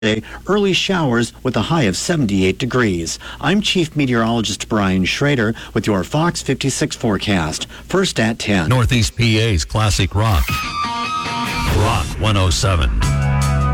early showers with a high of 78 degrees. I'm Chief Meteorologist Brian Schrader with your Fox 56 forecast. First at 10. Northeast PA's Classic Rock. Rock 107.